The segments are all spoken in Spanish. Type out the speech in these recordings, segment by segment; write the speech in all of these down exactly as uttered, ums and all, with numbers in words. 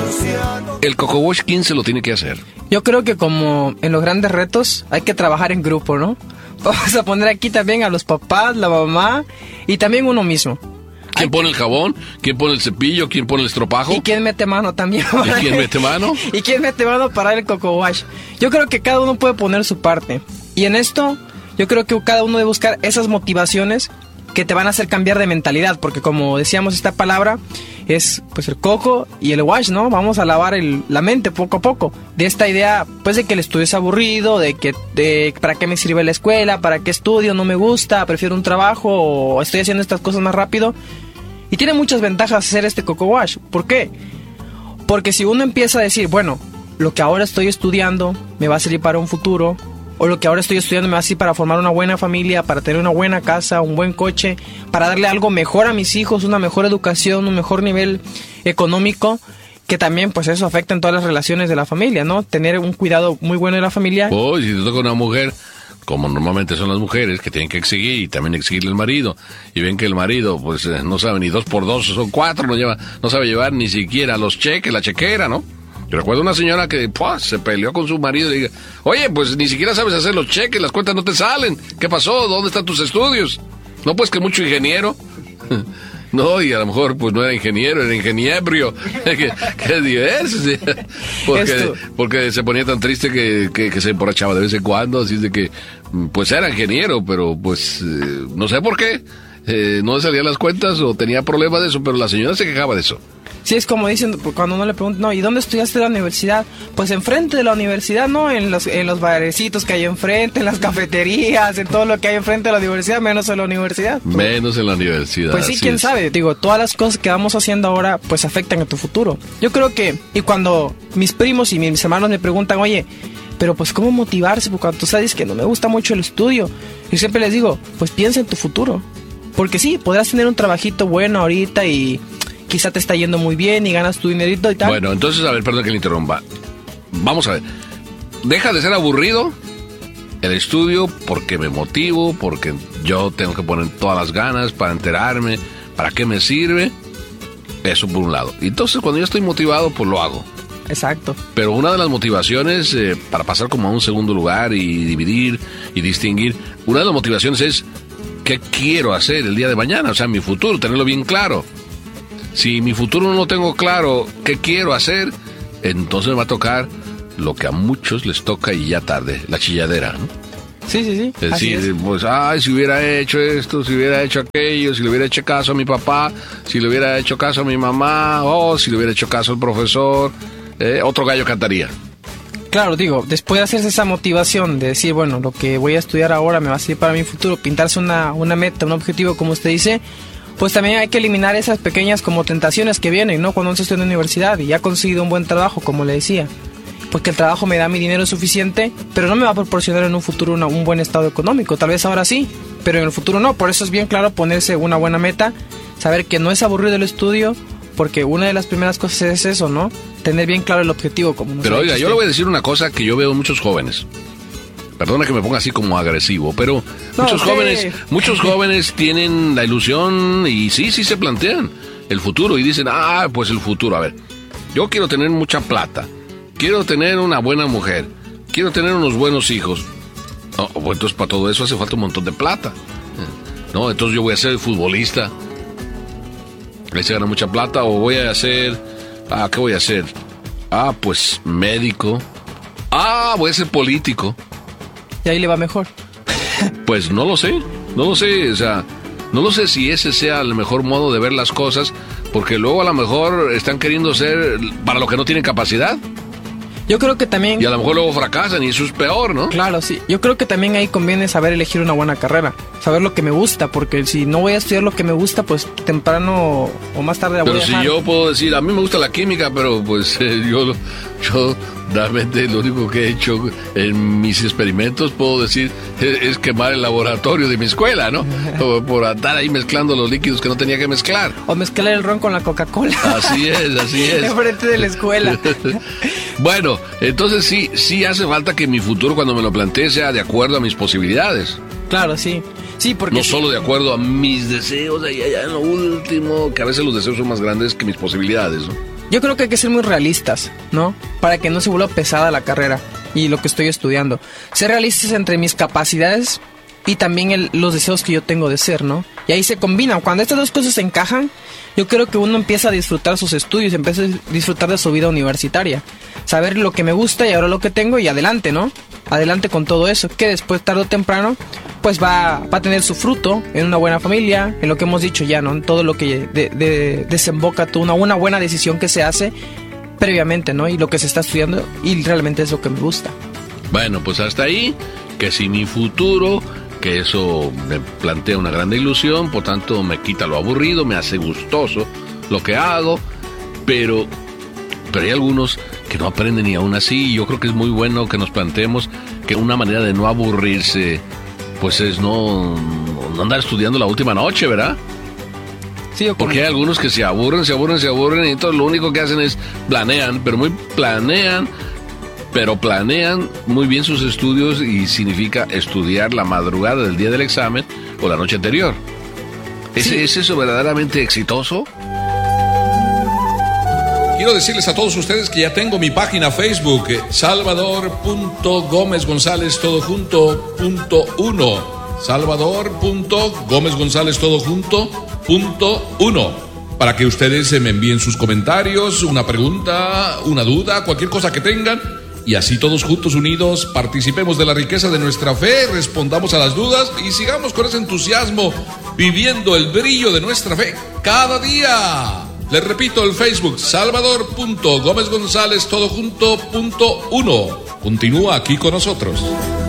El Coco Wash, ¿quién se lo tiene que hacer? Yo creo que como en los grandes retos hay que trabajar en grupo, ¿no? Vamos a poner aquí también a los papás, la mamá y también uno mismo. ¿Quién pone el jabón? ¿Quién pone el cepillo? ¿Quién pone el estropajo? ¿Y quién mete mano también? ¿Y quién mete mano? ¿Y quién mete mano para el Coco Wash? Yo creo que cada uno puede poner su parte. Y en esto, yo creo que cada uno debe buscar esas motivaciones que te van a hacer cambiar de mentalidad. Porque como decíamos, esta palabra es pues el coco y el wash, ¿no? Vamos a lavar el, la mente poco a poco. De esta idea, pues de que el estudio es aburrido, de que de, para qué me sirve la escuela, para qué estudio, no me gusta, prefiero un trabajo o estoy haciendo estas cosas más rápido. Y tiene muchas ventajas hacer este Coco Wash. ¿Por qué? Porque si uno empieza a decir, bueno, lo que ahora estoy estudiando me va a servir para un futuro, o lo que ahora estoy estudiando me va a servir para formar una buena familia, para tener una buena casa, un buen coche, para darle algo mejor a mis hijos, una mejor educación, un mejor nivel económico, que también pues eso afecta en todas las relaciones de la familia, ¿no? Tener un cuidado muy bueno de la familia. Oh, y si te toca una mujer, como normalmente son las mujeres, que tienen que exigir y también exigirle al marido, y ven que el marido pues eh, no sabe ni dos por dos, son cuatro, no lleva, no sabe llevar ni siquiera los cheques, la chequera, ¿no? Yo recuerdo una señora que pues, se peleó con su marido y diga, oye, pues ni siquiera sabes hacer los cheques, las cuentas no te salen, ¿qué pasó? ¿Dónde están tus estudios? No, pues que mucho ingeniero. No, y a lo mejor pues no era ingeniero, era ingeniebrio. Qué, qué diverso. Porque, porque se ponía tan triste que, que, que se emborrachaba de vez en cuando, así de que pues era ingeniero, pero pues eh, no sé por qué. Eh, no le salían las cuentas o tenía problemas de eso, pero la señora se quejaba de eso. Sí, es como dicen cuando uno le pregunta, no, ¿y dónde estudiaste la universidad? Pues enfrente de la universidad, ¿no? En los, en los barecitos que hay enfrente, en las cafeterías, en todo lo que hay enfrente de la universidad, menos en la universidad. Pues, menos en la universidad. Pues sí, quién es. sabe. Digo, todas las cosas que vamos haciendo ahora, pues afectan a tu futuro. Yo creo que, y cuando mis primos y mis hermanos me preguntan, oye, pero pues ¿cómo motivarse? Porque cuando tú sabes que no me gusta mucho el estudio, yo siempre les digo, pues piensa en tu futuro. Porque sí, podrás tener un trabajito bueno ahorita y quizá te está yendo muy bien y ganas tu dinerito y tal. Bueno, entonces, a ver, perdón que le interrumpa. Vamos a ver. Deja de ser aburrido el estudio porque me motivo, porque yo tengo que poner todas las ganas para enterarme, para qué me sirve. Eso por un lado. Entonces, cuando yo estoy motivado, pues lo hago. Exacto. Pero una de las motivaciones eh, para pasar como a un segundo lugar y dividir y distinguir, una de las motivaciones es qué quiero hacer el día de mañana, o sea, mi futuro, tenerlo bien claro. Si mi futuro no lo tengo claro, ¿qué quiero hacer? Entonces me va a tocar lo que a muchos les toca y ya tarde, la chilladera, ¿no? Sí, sí, sí. Es decir, es. pues, ay, si hubiera hecho esto, si hubiera hecho aquello, si le hubiera hecho caso a mi papá, si le hubiera hecho caso a mi mamá, o si le hubiera hecho caso al profesor, eh, otro gallo cantaría. Claro, digo, después de hacerse esa motivación de decir, bueno, lo que voy a estudiar ahora me va a servir para mi futuro, pintarse una, una meta, un objetivo, como usted dice, pues también hay que eliminar esas pequeñas como tentaciones que vienen, ¿no? Cuando uno está en la universidad y ya ha conseguido un buen trabajo, como le decía. Pues que el trabajo me da mi dinero suficiente, pero no me va a proporcionar en un futuro una, un buen estado económico. Tal vez ahora sí, pero en el futuro no. Por eso es bien claro ponerse una buena meta, saber que no es aburrido el estudio, porque una de las primeras cosas es eso, ¿no? Tener bien claro el objetivo. Como nos pero oiga, yo le voy a decir una cosa que yo veo en muchos jóvenes. Perdona que me ponga así como agresivo, pero no, muchos okay. jóvenes, muchos jóvenes tienen la ilusión y sí, sí se plantean el futuro y dicen, ah, pues el futuro, a ver, yo quiero tener mucha plata, quiero tener una buena mujer, quiero tener unos buenos hijos. No, pues entonces para todo eso hace falta un montón de plata. No, entonces yo voy a ser futbolista, ahí se gana mucha plata, o voy a ser, ah, ¿qué voy a hacer? Ah, pues médico, ah, voy a ser político. Y ahí le va mejor. Pues no lo sé, no lo sé, o sea, no lo sé si ese sea el mejor modo de ver las cosas, porque luego a lo mejor están queriendo ser para lo que no tienen capacidad. Yo creo que también... Y a lo mejor luego fracasan y eso es peor, ¿no? Claro, sí. Yo creo que también ahí conviene saber elegir una buena carrera, saber lo que me gusta, porque si no voy a estudiar lo que me gusta, pues temprano o más tarde la voy a dejar. Pero si yo puedo decir, a mí me gusta la química, pero pues eh, yo, yo realmente lo único que he hecho en mis experimentos, puedo decir, es, es quemar el laboratorio de mi escuela, ¿no? O por andar ahí mezclando los líquidos que no tenía que mezclar. O mezclar el ron con la Coca-Cola. Así es, así es. Enfrente de la escuela. Bueno, entonces sí, sí hace falta que mi futuro cuando me lo plantee sea de acuerdo a mis posibilidades. Claro, sí. Sí, porque no sí. solo de acuerdo a mis deseos, allá, allá en lo último, que a veces los deseos son más grandes que mis posibilidades, ¿no? yo creo que hay que ser muy realistas, ¿no? Para que no se vuelva pesada la carrera y lo que estoy estudiando. Ser realistas entre mis capacidades y también el, los deseos que yo tengo de ser, ¿no? Y ahí se combinan. Cuando estas dos cosas se encajan, yo creo que uno empieza a disfrutar sus estudios, empieza a disfrutar de su vida universitaria. Saber lo que me gusta y ahora lo que tengo y adelante, ¿no? Adelante con todo eso, que después, tarde o temprano, pues va, va a tener su fruto en una buena familia, en lo que hemos dicho ya, ¿no? En todo lo que de, de, desemboca tú, una, una buena decisión que se hace previamente, ¿no? Y lo que se está estudiando y realmente es lo que me gusta. Bueno, pues hasta ahí, que si mi futuro, que eso me plantea una gran ilusión, por tanto me quita lo aburrido, me hace gustoso lo que hago, pero, pero hay algunos que no aprenden y aún así yo creo que es muy bueno que nos planteemos que una manera de no aburrirse, pues es no, no andar estudiando la última noche, ¿verdad? Sí, o porque hay algunos que se aburren, se aburren, se aburren y entonces lo único que hacen es planean, pero muy planean, pero planean muy bien sus estudios y significa estudiar la madrugada del día del examen o la noche anterior. ¿Es, sí. ¿Es eso verdaderamente exitoso? Quiero decirles a todos ustedes que ya tengo mi página Facebook, salvador punto gómez gonzález todo junto punto uno. salvador punto gómez gonzález todo junto punto uno. Para que ustedes me envíen sus comentarios, una pregunta, una duda, cualquier cosa que tengan. Y así todos juntos unidos participemos de la riqueza de nuestra fe, respondamos a las dudas y sigamos con ese entusiasmo viviendo el brillo de nuestra fe cada día. Les repito, el Facebook, salvador punto gómez gonzález todo junto punto uno. Continúa aquí con nosotros.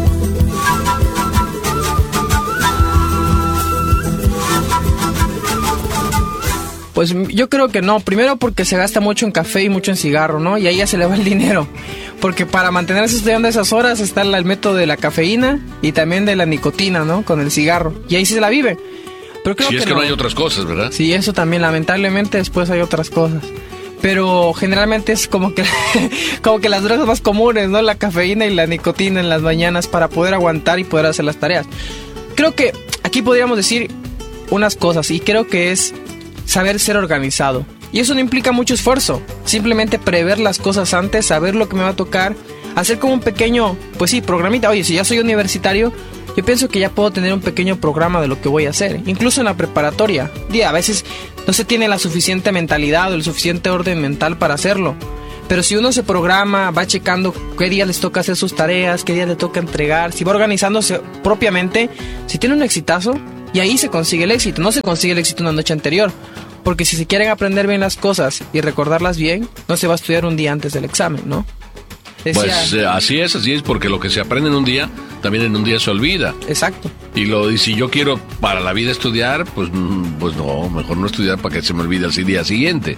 Pues yo creo que no. Primero porque se gasta mucho en café y mucho en cigarro, ¿no? Y ahí ya se le va el dinero. Porque para mantenerse estudiando esas horas está el método de la cafeína y también de la nicotina, ¿no? Con el cigarro. Y ahí se la vive. Pero creo si que es que no. no hay otras cosas, ¿verdad? Sí, eso también. Lamentablemente después hay otras cosas. Pero generalmente es como que como que las drogas más comunes, ¿no? La cafeína y la nicotina en las mañanas para poder aguantar y poder hacer las tareas. Creo que aquí podríamos decir unas cosas y creo que es saber ser organizado. Y eso no implica mucho esfuerzo. Simplemente prever las cosas antes, saber lo que me va a tocar, hacer como un pequeño, pues sí, programita. Oye, si ya soy universitario, yo pienso que ya puedo tener un pequeño programa de lo que voy a hacer. Incluso en la preparatoria. Y a veces no se tiene la suficiente mentalidad o el suficiente orden mental para hacerlo. Pero si uno se programa, va checando qué día les toca hacer sus tareas, qué día le toca entregar, si va organizándose propiamente, si tiene un exitazo, y ahí se consigue el éxito. No se consigue el éxito una noche anterior. Porque si se quieren aprender bien las cosas y recordarlas bien, no se va a estudiar un día antes del examen, ¿no? Decía, pues eh, así es, así es, porque lo que se aprende en un día, también en un día se olvida. Exacto. Y, lo, y si yo quiero para la vida estudiar, pues, pues no, mejor no estudiar para que se me olvide el día siguiente.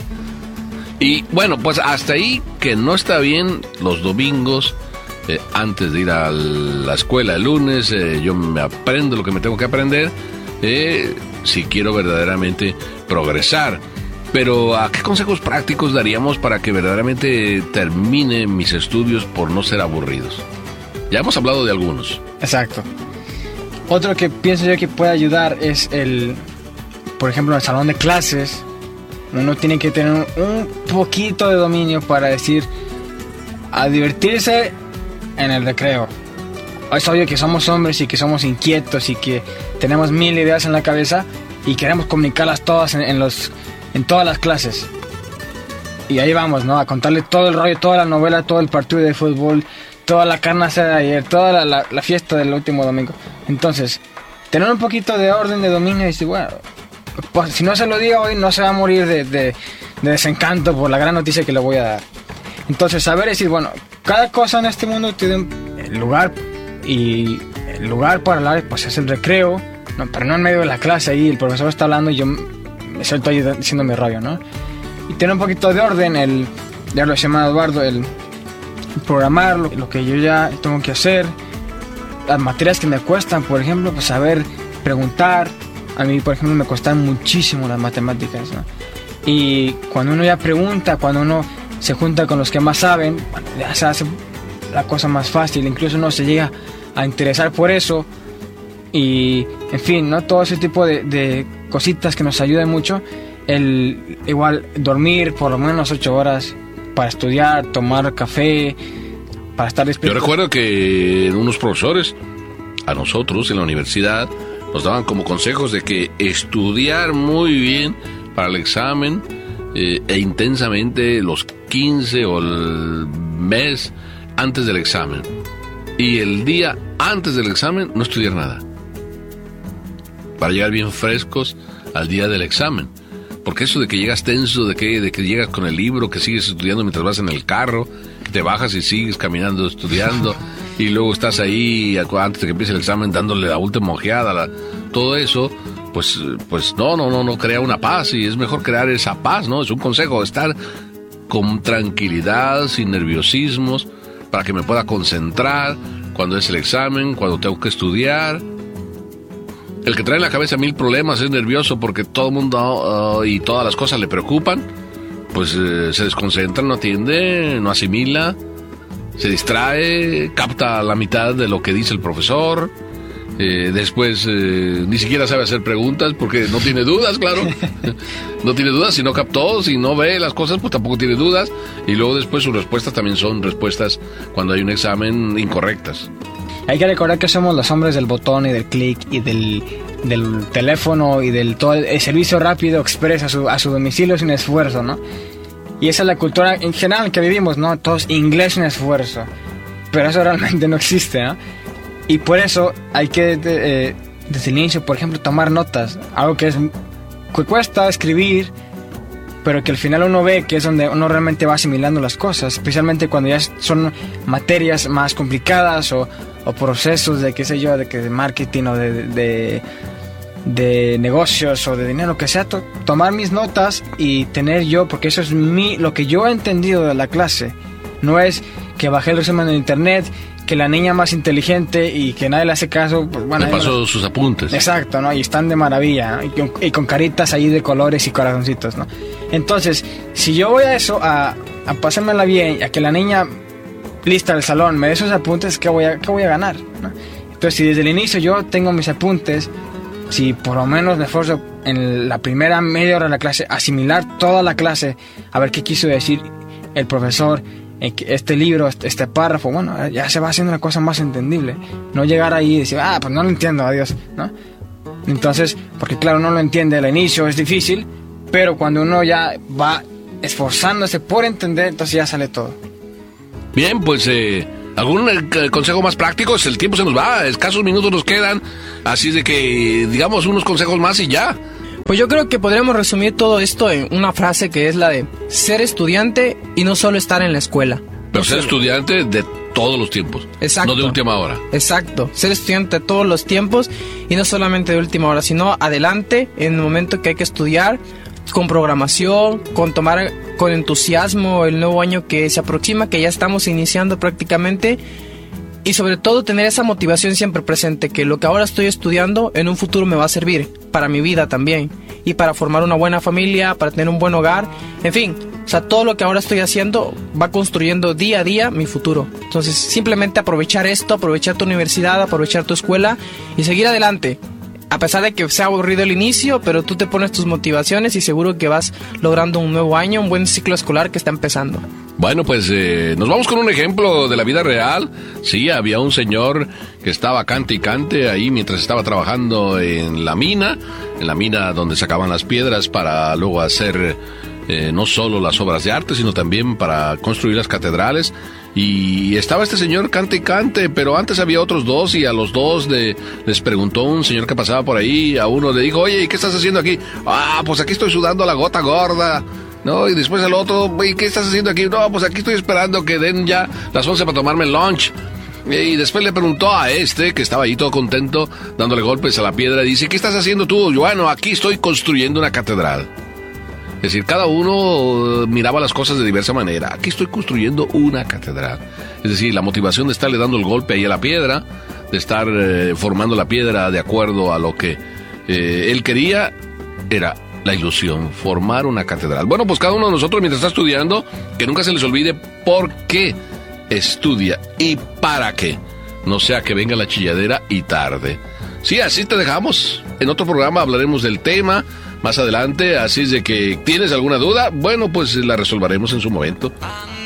Y bueno, pues hasta ahí que no está bien los domingos, eh, antes de ir a la escuela el lunes, eh, yo me aprendo lo que me tengo que aprender, eh, si quiero verdaderamente progresar. Pero ¿a qué consejos prácticos daríamos para que verdaderamente termine mis estudios por no ser aburridos? Ya hemos hablado de algunos. Exacto. Otro que pienso yo que puede ayudar es el, por ejemplo, el salón de clases. Uno tiene que tener un poquito de dominio para decir, a divertirse en el recreo. Es obvio que somos hombres y que somos inquietos y que tenemos mil ideas en la cabeza y queremos comunicarlas todas en, en los en todas las clases. Y ahí vamos, ¿no? A contarle todo el rollo, toda la novela, todo el partido de fútbol, toda la carne asada de ayer, toda la, la, la fiesta del último domingo. Entonces, tener un poquito de orden, de dominio y decir, bueno, pues si no se lo digo hoy, no se va a morir de, de, de desencanto por la gran noticia que le voy a dar. Entonces, saber decir, bueno, cada cosa en este mundo tiene un lugar, y el lugar para hablar pues es el recreo, no, pero no en medio de la clase ahí el profesor está hablando y yo me suelto ahí diciendo mi rollo, ¿no? Y tener un poquito de orden, el, ya lo llama Eduardo, el programar lo, lo que yo ya tengo que hacer, las materias que me cuestan, por ejemplo, pues saber preguntar. A mí, por ejemplo, me cuestan muchísimo las matemáticas, ¿no? Y cuando uno ya pregunta, cuando uno se junta con los que más saben, bueno, ya se hace la cosa más fácil, incluso uno se llega a interesar por eso. Y, en fin, ¿no? Todo ese tipo de, de cositas que nos ayudan mucho. el igual dormir por lo menos ocho horas para estudiar, tomar café, para estar despierto. Yo recuerdo que unos profesores, a nosotros en la universidad, nos daban como consejos de que estudiar muy bien para el examen eh, e intensamente los quince o el mes antes del examen. Y el día antes del examen no estudiar nada. Para llegar bien frescos al día del examen. Porque eso de que llegas tenso, de que, de que llegas con el libro, que sigues estudiando mientras vas en el carro, que te bajas y sigues caminando estudiando, y luego estás ahí antes de que empiece el examen dándole la última ojeada, la, todo eso, pues, pues no, no, no, no crea una paz, y es mejor crear esa paz, ¿no? Es un consejo, estar con tranquilidad, sin nerviosismos, para que me pueda concentrar cuando es el examen, cuando tengo que estudiar. El que trae en la cabeza mil problemas es nervioso porque todo el mundo uh, y todas las cosas le preocupan, pues eh, se desconcentra, no atiende, no asimila, se distrae, capta la mitad de lo que dice el profesor, eh, después eh, ni siquiera sabe hacer preguntas porque no tiene dudas, claro, no tiene dudas, si no captó, si no ve las cosas, pues tampoco tiene dudas, y luego después sus respuestas también son respuestas cuando hay un examen incorrectas. Hay que recordar que somos los hombres del botón y del clic y del, del teléfono y del todo el, el servicio rápido express a su, a su domicilio sin esfuerzo, ¿no? Y esa es la cultura en general que vivimos, ¿no? Todos inglés sin esfuerzo. Pero eso realmente no existe, ¿no? Y por eso hay que, eh, desde el inicio, por ejemplo, tomar notas. Algo que, es, que cuesta escribir, pero que al final uno ve que es donde uno realmente va asimilando las cosas. Especialmente cuando ya son materias más complicadas o... o procesos de, qué sé yo, de, que de marketing o de, de, de negocios o de dinero, que sea, to, tomar mis notas y tener yo, porque eso es mi, lo que yo he entendido de la clase. No es que bajé el resumen en internet, que la niña más inteligente y que nadie le hace caso, pues bueno... Me pasó la... sus apuntes. Exacto, ¿no? Y están de maravilla, ¿no? y, con, y con caritas ahí de colores y corazoncitos, ¿no? Entonces, si yo voy a eso, a, a pasármela bien, a que la niña... lista del salón, me dé esos apuntes, ¿qué voy a, qué voy a ganar? ¿no? Entonces, si desde el inicio yo tengo mis apuntes, si por lo menos me esfuerzo en la primera media hora de la clase, asimilar toda la clase, a ver qué quiso decir el profesor, este libro, este párrafo, bueno, ya se va haciendo una cosa más entendible. No llegar ahí y decir, ah, pues no lo entiendo, adiós, ¿no? Entonces, porque claro, no lo entiende al inicio, es difícil, pero cuando uno ya va esforzándose por entender, entonces ya sale todo. Bien, pues, eh, ¿algún eh, consejo más práctico? El tiempo se nos va, escasos minutos nos quedan, así de que, digamos, unos consejos más y ya. Pues yo creo que podríamos resumir todo esto en una frase que es la de ser estudiante y no solo estar en la escuela. Pero ser estudiante de todos los tiempos. Exacto. No de última hora. Exacto. Ser estudiante de todos los tiempos y no solamente de última hora, sino adelante en el momento que hay que estudiar, con programación, con tomar con entusiasmo el nuevo año que se aproxima, que ya estamos iniciando prácticamente, y sobre todo tener esa motivación siempre presente, que lo que ahora estoy estudiando en un futuro me va a servir para mi vida también, y para formar una buena familia, para tener un buen hogar, en fin, o sea, todo lo que ahora estoy haciendo va construyendo día a día mi futuro. Entonces, simplemente aprovechar esto, aprovechar tu universidad, aprovechar tu escuela y seguir adelante. A pesar de que sea aburrido el inicio, pero tú te pones tus motivaciones y seguro que vas logrando un nuevo año, un buen ciclo escolar que está empezando. Bueno, pues eh, nos vamos con un ejemplo de la vida real. Sí, había un señor que estaba cante y cante ahí mientras estaba trabajando en la mina, en la mina donde sacaban las piedras para luego hacer eh, no solo las obras de arte, sino también para construir las catedrales. Y estaba este señor cante y cante, pero antes había otros dos y a los dos de, les preguntó un señor que pasaba por ahí, a uno le dijo, oye, ¿y qué estás haciendo aquí? Ah, pues aquí estoy sudando la gota gorda. No, y después al otro, ¿y qué estás haciendo aquí? No, pues aquí estoy esperando que den ya las once para tomarme el lunch. Y después le preguntó a este, que estaba ahí todo contento, dándole golpes a la piedra, y dice, ¿qué estás haciendo tú? Bueno, aquí estoy construyendo una catedral. Es decir, cada uno miraba las cosas de diversa manera. Aquí estoy construyendo una catedral. Es decir, la motivación de estarle dando el golpe ahí a la piedra, de estar eh, formando la piedra de acuerdo a lo que eh, él quería, era la ilusión, formar una catedral. Bueno, pues cada uno de nosotros mientras está estudiando, que nunca se les olvide por qué estudia y para qué. No sea que venga la chilladera y tarde. Sí, así te dejamos. En otro programa hablaremos del tema más adelante, así es de que, ¿tienes alguna duda? Bueno, pues la resolveremos en su momento.